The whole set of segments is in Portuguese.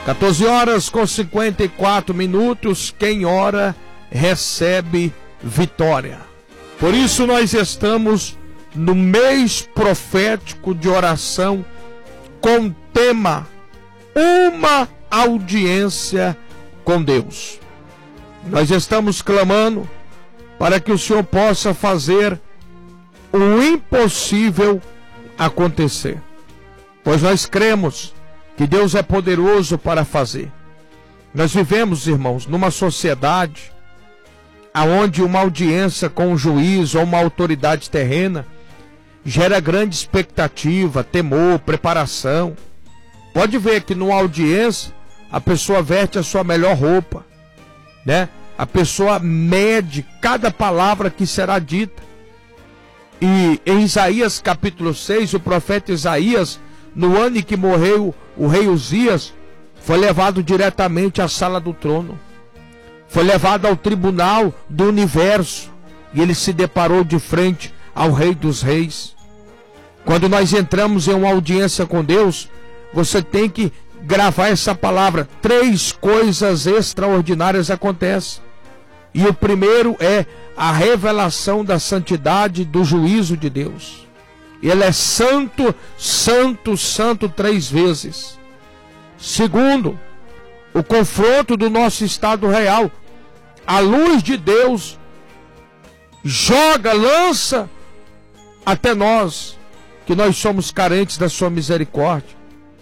14 horas com 54 minutos, quem ora recebe vitória. Por isso nós estamos no mês profético de oração com o tema uma audiência com Deus. Nós estamos clamando para que o Senhor possa fazer o impossível acontecer, pois nós cremos que Deus é poderoso para fazer. Nós vivemos, irmãos, numa sociedade onde uma audiência com um juiz ou uma autoridade terrena gera grande expectativa, temor, preparação. Pode ver que numa audiência a pessoa veste a sua melhor roupa, né? A pessoa mede cada palavra que será dita. E em Isaías capítulo 6, o profeta Isaías, no ano em que morreu o rei Uzias, foi levado diretamente à sala do trono. Foi levado ao tribunal do universo. E ele se deparou de frente ao Rei dos Reis. Quando nós entramos em uma audiência com Deus, você tem que gravar essa palavra. 3 coisas extraordinárias acontecem. E o primeiro é a revelação da santidade do juízo de Deus. Ele é santo, santo, santo 3 vezes. Segundo, o confronto do nosso estado real. A luz de Deus lança até nós, que nós somos carentes da sua misericórdia.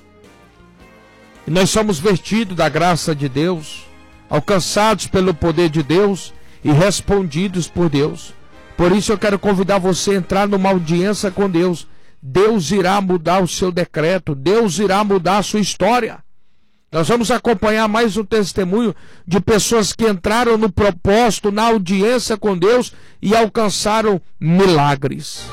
E nós somos vestidos da graça de Deus, alcançados pelo poder de Deus e respondidos por Deus. Por isso eu quero convidar você a entrar numa audiência com Deus. Deus irá mudar o seu decreto, Deus irá mudar a sua história. Nós vamos acompanhar mais um testemunho de pessoas que entraram no propósito, na audiência com Deus e alcançaram milagres.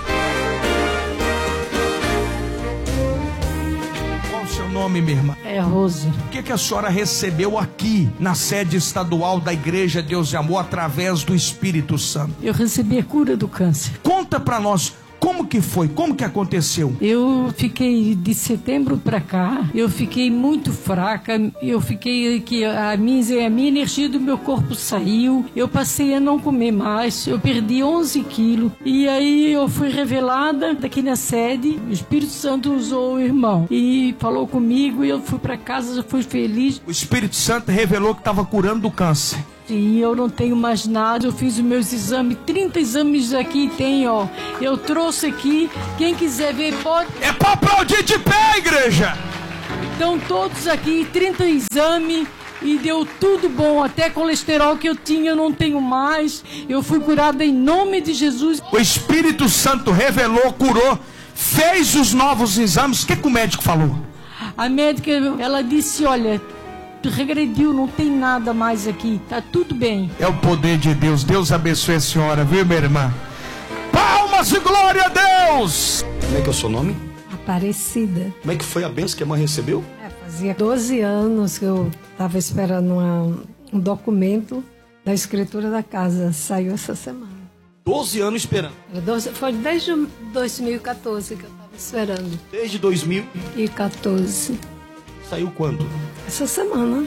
Qual o seu nome, minha irmã? É Rose. O que a senhora recebeu aqui na sede estadual da Igreja Deus de Amor através do Espírito Santo? Eu recebi a cura do câncer. Conta pra nós. Como que foi? Como que aconteceu? Eu fiquei de setembro para cá, eu fiquei muito fraca, eu fiquei que a minha energia do meu corpo saiu, eu passei a não comer mais, eu perdi 11 quilos e aí eu fui revelada daqui na sede, o Espírito Santo usou o irmão e falou comigo e eu fui para casa, eu fui feliz. O Espírito Santo revelou que estava curando do câncer. Sim, eu não tenho mais nada, eu fiz os meus exames, 30 exames aqui tem, ó. Eu trouxe aqui, quem quiser ver pode... É pra aplaudir de pé, igreja! Estão todos aqui, 30 exames e deu tudo bom, até colesterol que eu tinha eu não tenho mais. Eu fui curada em nome de Jesus. O Espírito Santo revelou, curou, fez os novos exames. O que o médico falou? A médica, ela disse, olha... regrediu, não tem nada mais aqui, tá tudo bem. É o poder de Deus. Deus abençoe a senhora, viu, minha irmã? Palmas e glória a Deus! Como é que é o seu nome? Aparecida. Como é que foi a bênção que a mãe recebeu? Fazia 12 anos que eu estava esperando um documento da escritura da casa. Saiu essa semana. 12 anos esperando? Foi desde 2014 que eu estava esperando. Desde 2000? 2014. Saiu quando? Essa semana.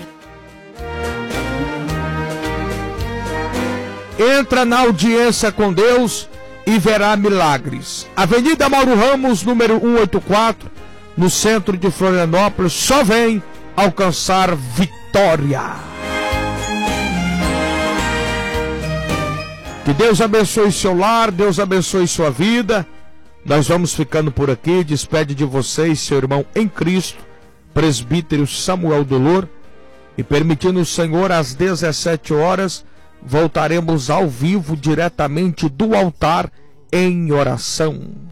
Entra na audiência com Deus e verá milagres. Avenida Mauro Ramos, número 184, no centro de Florianópolis. Só vem alcançar vitória. Que Deus abençoe seu lar, Deus abençoe sua vida. Nós vamos ficando por aqui. Despede de vocês seu irmão em Cristo, presbítero Samuel Dolor, e permitindo o Senhor, às 17 horas, voltaremos ao vivo diretamente do altar em oração.